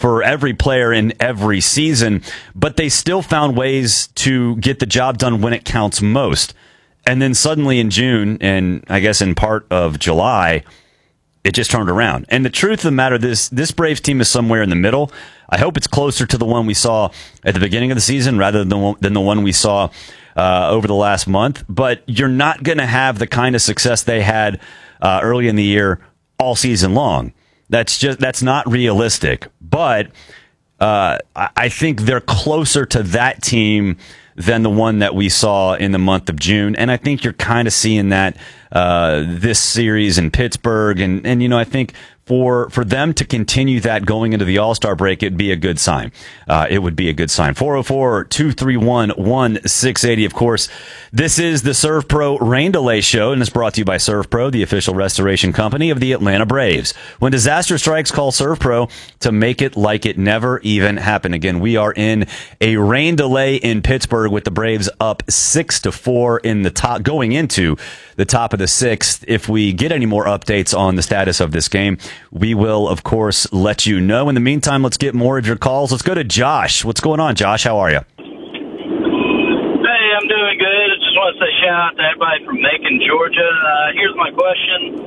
for every player in every season, but they still found ways to get the job done when it counts most. And then suddenly in June, and I guess in part of July, it just turned around. And the truth of the matter, this Braves team is somewhere in the middle. I hope it's closer to the one we saw at the beginning of the season rather than the one we saw over the last month. But you're not going to have the kind of success they had early in the year all season long. That's not realistic. But I think they're closer to that team than the one that we saw in the month of June. And I think you're kind of seeing that this series in Pittsburgh. And I think for them to continue that going into the All-Star break, it'd be a good sign. It would be a good sign. 404-231-1680. Of course, this is the Serve Pro Rain Delay Show, and it's brought to you by Serve Pro, the official restoration company of the Atlanta Braves. When disaster strikes, call Serve Pro to make it like it never even happened. Again, we are in a rain delay in Pittsburgh with the Braves up 6-4 in the top, going into the top of the sixth. If we get any more updates on the status of this game, we will, of course, let you know. In the meantime, let's get more of your calls. Let's go to Josh. What's going on, Josh? How are you? Hey, I'm doing good. I just want to say shout out to everybody from Macon, Georgia. Here's my question.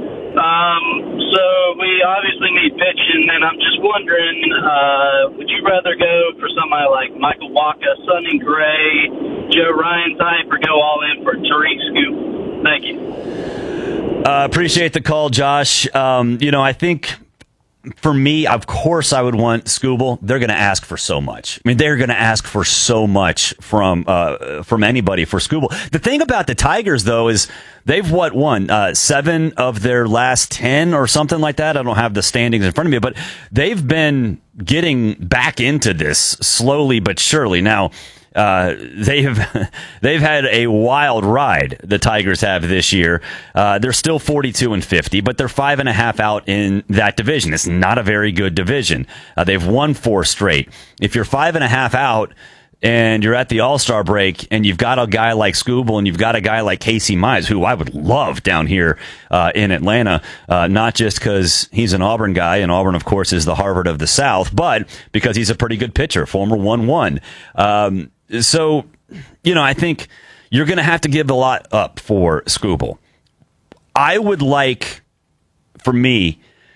So we obviously need pitching, and I'm just wondering, would you rather go for somebody like Michael Wacha, Sonny Gray, Joe Ryan type, or go all in for Tariq Scoop? Thank you. Appreciate the call, Josh. I think for me, of course, I would want Skubal. They're going to ask for so much. I mean, they're going to ask for so much from anybody for Skubal. The thing about the Tigers, though, is they've won 7 of their last 10 or something like that. I don't have the standings in front of me, but they've been getting back into this slowly but surely. Now, they've had a wild ride, the Tigers have this year. They're still 42-50, but they're 5.5 out in that division. It's not a very good division. They've won 4 straight. If you're 5.5 out and you're at the All-Star break and you've got a guy like Skubal and you've got a guy like Casey Mize, who I would love down here in Atlanta, not just because he's an Auburn guy, and Auburn, of course, is the Harvard of the South, but because he's a pretty good pitcher, former 1-1. So, I think you're going to have to give a lot up for Skubal. I would like 2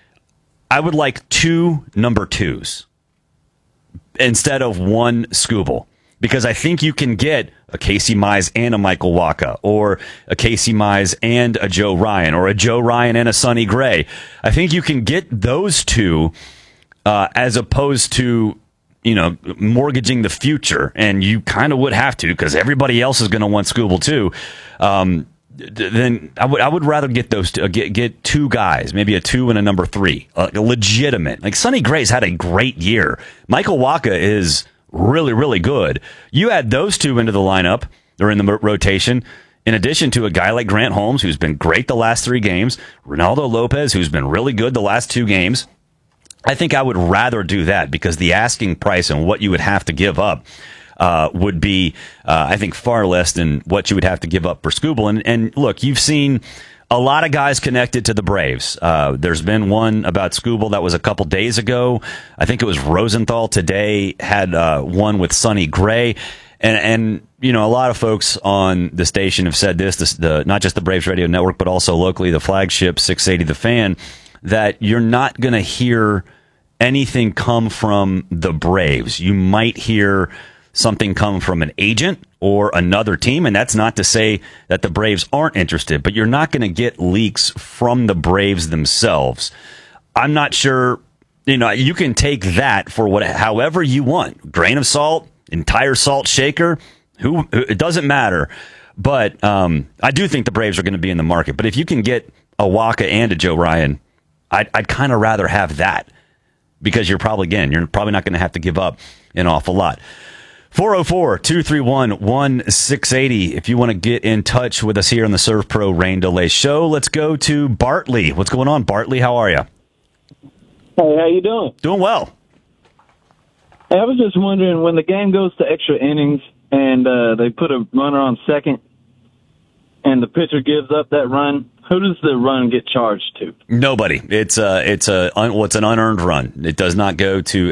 number 2s instead of 1 Skubal, because I think you can get a Casey Mize and a Michael Wacha, or a Casey Mize and a Joe Ryan, or a Joe Ryan and a Sonny Gray. I think you can get those 2 as opposed to mortgaging the future, and you kind of would have to because everybody else is going to want Skubal too. Then I would rather get those get 2 guys, maybe a 2 and a number 3, legitimate. Like Sonny Gray's had a great year. Michael Wacha is really, really good. You add those 2 into the lineup or in the rotation, in addition to a guy like Grant Holmes, who's been great the last 3 games, Ronaldo Lopez, who's been really good the last 2 games. I think I would rather do that because the asking price and what you would have to give up would be, I think, far less than what you would have to give up for Skubal. And look, you've seen a lot of guys connected to the Braves. There's been one about Skubal that was a couple days ago. I think it was Rosenthal today had one with Sonny Gray. And a lot of folks on the station have said this, not just the Braves Radio Network, but also locally, the flagship 680 The Fan, that you're not going to hear anything come from the Braves. You might hear something come from an agent or another team, and that's not to say that the Braves aren't interested, but you're not going to get leaks from the Braves themselves. I'm not sure, you can take that for however you want. Grain of salt, entire salt shaker, it doesn't matter. But I do think the Braves are going to be in the market. But if you can get a Wacha and a Joe Ryan, I'd kind of rather have that, because you're probably not going to have to give up an awful lot. 404-231-1680 if you want to get in touch with us here on the Serve Pro Rain Delay Show. Let's go to Bartley. What's going on, Bartley? How are you? Hey, how you doing? Doing well. Hey, I was just wondering, when the game goes to extra innings and they put a runner on second and the pitcher gives up that run, who does the run get charged to? Nobody. It's an unearned run. It does not go to